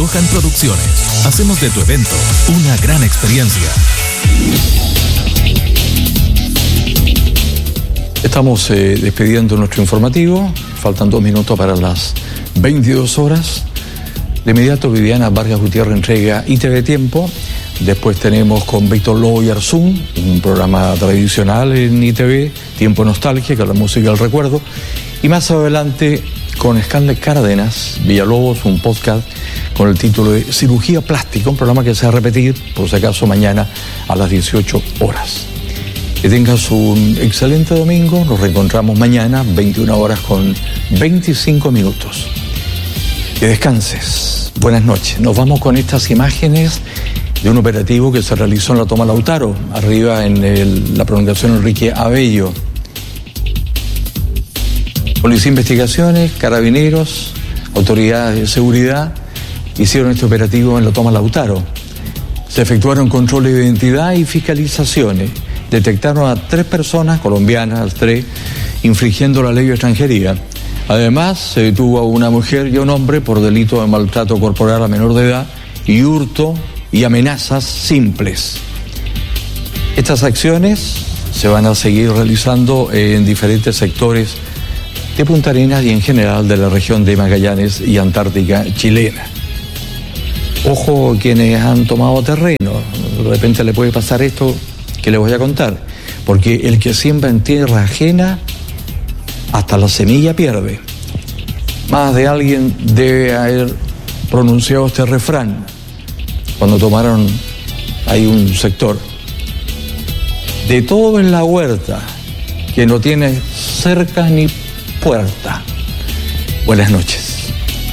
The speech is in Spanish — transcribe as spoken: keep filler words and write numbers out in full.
Gohan Producciones. Hacemos de tu evento una gran experiencia. Estamos eh, despidiendo nuestro informativo. Faltan dos minutos para las veintidós horas. De inmediato, Viviana Vargas Gutiérrez entrega I T V Tiempo. Después tenemos con Víctor Lobo y Arzún, un programa tradicional en I T V, Tiempo Nostalgia, la música del recuerdo. Y más adelante con Scarlett Cárdenas Villalobos, un podcast con el título de Cirugía Plástica, un programa que se va a repetir, por si acaso, mañana a las dieciocho horas. Que tengas un excelente domingo. Nos reencontramos mañana, veintiuna horas con veinticinco minutos. Que descanses. Buenas noches. Nos vamos con estas imágenes de un operativo que se realizó en la Toma Lautaro, arriba en el, la prolongación Enrique Abello. Policía de Investigaciones, Carabineros, autoridades de seguridad hicieron este operativo en la Toma Lautaro. Se efectuaron controles de identidad y fiscalizaciones. Detectaron a tres personas colombianas, las tres, infringiendo la ley de extranjería. Además, se detuvo a una mujer y a un hombre por delito de maltrato corporal a menor de edad y hurto y amenazas simples. Estas acciones se van a seguir realizando en diferentes sectores de Punta Arenas y en general de la región de Magallanes y Antártica chilena. Ojo quienes han tomado terreno, de repente le puede pasar esto que les voy a contar, porque el que siembra en tierra ajena, hasta la semilla pierde. Más de alguien debe haber pronunciado este refrán cuando tomaron ahí un sector. De todo en la huerta, que no tiene cerca ni puerta. Buenas noches.